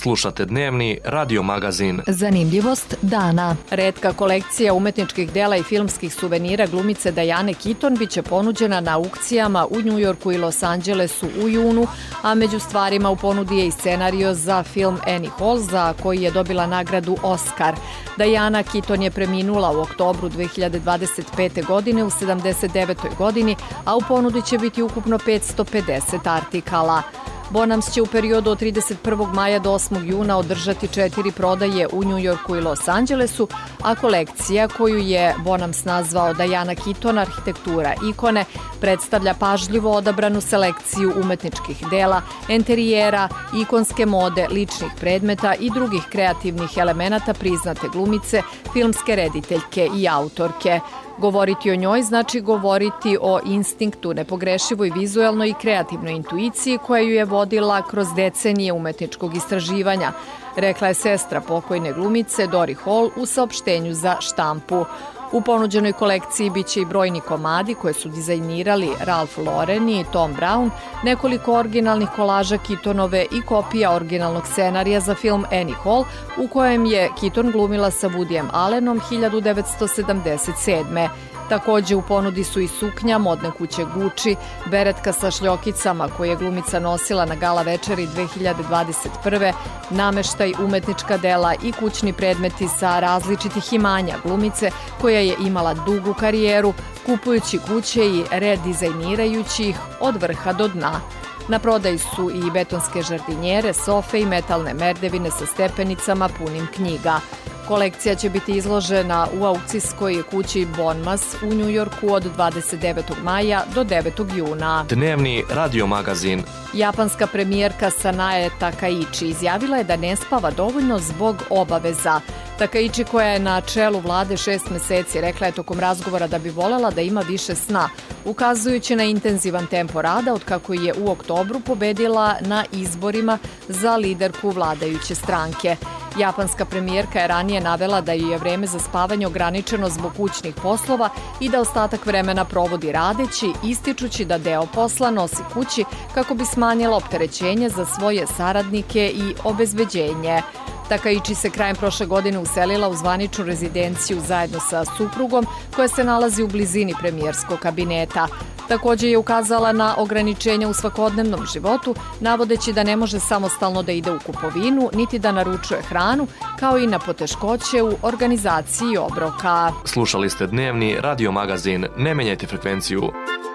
Slušate dnevni radio magazin. Zanimljivost dana. Retka kolekcija umetničkih dela i filmskih suvenira glumice Diane Keaton biće ponuđena na aukcijama u Njujorku i Los Angelesu u junu, a među stvarima u ponudi je i scenario za film Annie Hall, za koji je dobila nagradu Oscar. Diana Keaton je preminula u oktobru 2025. godine u 79. godini, a u ponudi će biti ukupno 550 artikala. Bonhams će u periodu od 31. maja do 8. juna održati 4 prodaje u Njujorku i Los Angelesu, a kolekcija koju je Bonhams nazvao Diana Keaton arhitektura ikone predstavlja pažljivo odabranu selekciju umetničkih dela, enterijera, ikonske mode, ličnih predmeta i drugih kreativnih elemenata priznate glumice, filmske rediteljke i autorke. Govoriti o njoj znači govoriti o instinktu, nepogrešivoj vizuelnoj i kreativnoj intuiciji koja ju je vodila kroz decenije umetničkog istraživanja, rekla je sestra pokojne glumice Dori Hall u saopštenju za štampu. U ponuđenoj kolekciji biće i brojni komadi koje su dizajnirali Ralph Lauren i Tom Brown, nekoliko originalnih kolaža Keatonove i kopija originalnog scenarija za film Annie Hall, u kojem je Keaton glumila sa Woodyjem Allenom 1977. Takođe u ponudi su i suknja modne kuće Gucci, beretka sa šljokicama koje je glumica nosila na gala večeri 2021. nameštaj, umetnička dela i kućni predmeti sa različitih imanja glumice koja je imala dugu karijeru, kupujući kuće i redizajnirajući ih od vrha do dna. Na prodaju su i betonske žardinjere, sofe i metalne merdevine sa stepenicama punim knjiga. Kolekcija će biti izložena u aukcijskoj kući Bonhams u Njujorku od 29. maja do 9. juna. Dnevni radio magazin. Japanska premijerka Sanae Takaichi izjavila je da ne spava dovoljno zbog obaveza. Takaichi, koja je na čelu vlade 6 meseci, rekla je tokom razgovora da bi volela da ima više sna, ukazujući na intenzivan tempo rada od kako je u oktobru pobedila na izborima za liderku vladajuće stranke. Japanska premijerka je ranije navela da ju je vreme za spavanje ograničeno zbog kućnih poslova i da ostatak vremena provodi radeći, ističući da deo posla nosi kući kako bi smanjila opterećenje za svoje saradnike i obezbeđenje. Takaichi se krajem prošle godine uselila u zvaničnu rezidenciju zajedno sa suprugom koja se nalazi u blizini premijerskog kabineta. Takođe je ukazala na ograničenja u svakodnevnom životu, navodeći da ne može samostalno da ide u kupovinu, niti da naručuje hranu, kao i na poteškoće u organizaciji obroka. Slušali ste dnevni radio magazin. Ne menjajte frekvenciju.